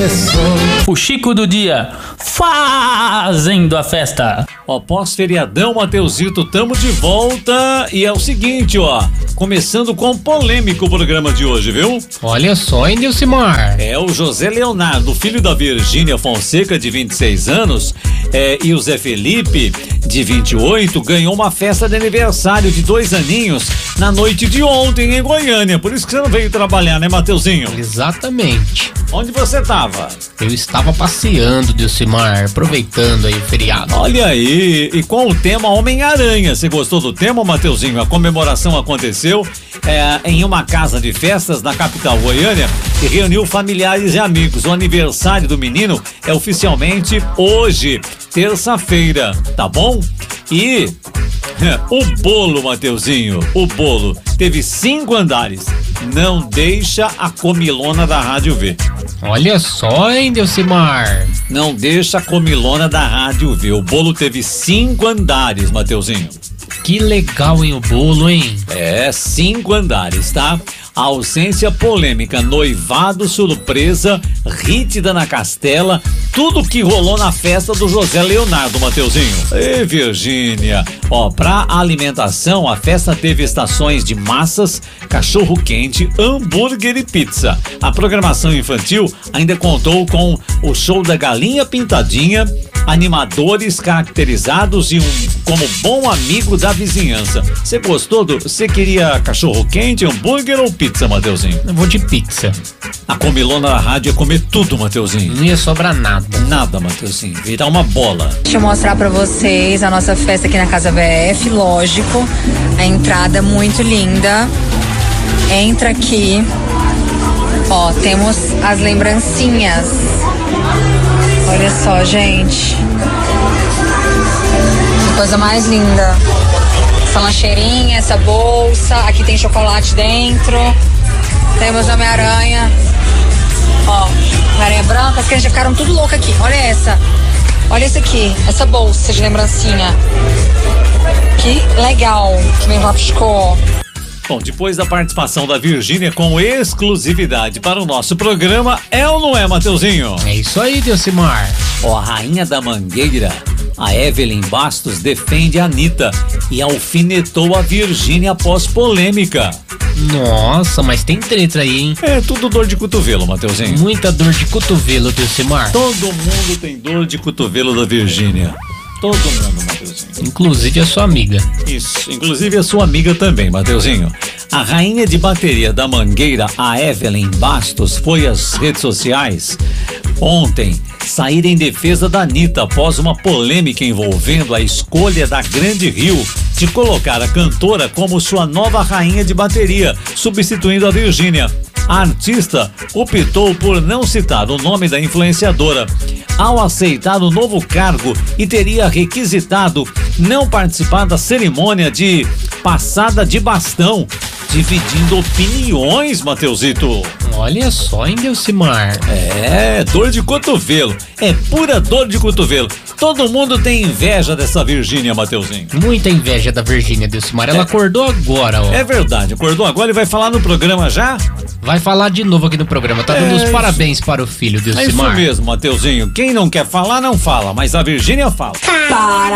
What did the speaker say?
começou. O Chico do Dia fazendo a festa. Ó, pós-feriadão, Mateusito, tamo de volta e é o seguinte, ó, começando com polêmico o programa de hoje, viu? Olha só, hein, Dilcimar? É, o José Leonardo, filho da Virgínia Fonseca, de 26 anos, e o Zé Felipe, de 28, ganhou uma festa de aniversário de 2 aninhos na noite de ontem em Goiânia. Por isso que você não veio trabalhar, né, Mateuzinho? Exatamente. Onde você tava? Eu estava passeando, Dilcimar, aproveitando aí o feriado. Olha aí, e com o tema Homem-Aranha. Você gostou do tema, Mateuzinho? A comemoração aconteceu em uma casa de festas na capital Goiânia e reuniu familiares e amigos. O aniversário do menino é oficialmente hoje, terça-feira, tá bom? E o bolo, Mateuzinho, o bolo teve 5 andares. Não deixa a comilona da rádio ver. Olha só, hein, Dilcimar? Não deixa a comilona da rádio ver. O bolo teve 5 andares, Mateuzinho. Que legal, hein, o bolo, hein? 5 andares, tá? A ausência polêmica, noivado, surpresa, rítida na Castela, tudo que rolou na festa do José Leonardo, Mateuzinho. E Virgínia, ó, pra alimentação, a festa teve estações de massas, cachorro quente, hambúrguer e pizza. A programação infantil ainda contou com o show da Galinha Pintadinha, animadores caracterizados e como bom amigo da vizinhança. Você gostou você queria cachorro quente, hambúrguer ou pizza, Mateuzinho? Eu vou de pizza. A comilona da rádio ia comer tudo, Mateuzinho. Não ia sobrar nada. Nada, Mateuzinho. Virar uma bola. Deixa eu mostrar pra vocês a nossa festa aqui na Casa BF, lógico. A entrada muito linda. Entra aqui. Ó, temos as lembrancinhas. Olha só, gente. Que coisa mais linda. Essa lancheirinha, essa bolsa. Aqui tem chocolate dentro. Temos Homem-Aranha. Ó, Homem-Aranha branca. As crianças já ficaram tudo loucas aqui. Olha essa. Olha essa aqui. Essa bolsa de lembrancinha. Que legal. Que bem rapscou. Bom, depois da participação da Virgínia com exclusividade para o nosso programa, é ou não é, Mateuzinho? É isso aí, Dilcimar. Ó, a rainha da Mangueira, a Evelyn Bastos, defende a Anitta e alfinetou a Virgínia após polêmica. Nossa, mas tem treta aí, hein? É tudo dor de cotovelo, Mateuzinho. Muita dor de cotovelo, Dilcimar. Todo mundo tem dor de cotovelo da Virgínia. Todo mundo, Mateuzinho. Inclusive a sua amiga. Isso, inclusive a sua amiga também, Mateuzinho. A rainha de bateria da Mangueira, a Evelyn Bastos, foi às redes sociais ontem sair em defesa da Anitta após uma polêmica envolvendo a escolha da Grande Rio de colocar a cantora como sua nova rainha de bateria, substituindo a Virgínia. A artista optou por não citar o nome da influenciadora ao aceitar o novo cargo e teria requisitado não participar da cerimônia de passada de bastão, dividindo opiniões, Mateusito. Olha só, hein, Dilcimar? Dor de cotovelo. É pura dor de cotovelo. Todo mundo tem inveja dessa Virgínia, Mateuzinho. Muita inveja da Virgínia, Dilcimar. Ela acordou agora, ó. É verdade, acordou agora e vai falar no programa já? Vai falar de novo aqui no programa. Tá dando os parabéns para o filho, Dilcimar. É isso mesmo, Mateuzinho. Quem não quer falar, não fala, mas a Virgínia fala. Para!